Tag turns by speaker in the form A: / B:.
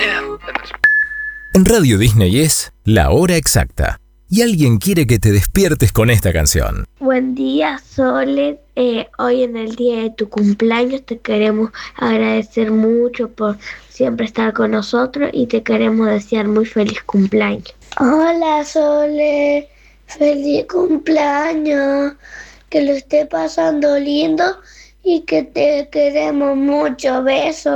A: En Radio Disney es la hora exacta y alguien quiere que te despiertes con esta canción.
B: Buen día, Sole. Hoy en el día de tu cumpleaños te queremos agradecer mucho por siempre estar con nosotros y te queremos desear muy feliz cumpleaños.
C: Hola, Sole. Feliz cumpleaños. Que lo esté pasando lindo y que te queremos mucho. Besos.